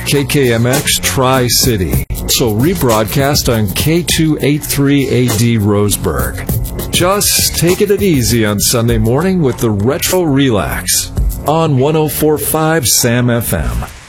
KKMX Tri-City. So rebroadcast on K283AD Roseburg. Just taking it easy on Sunday morning with the Retro Relax on 104.5 Sam FM.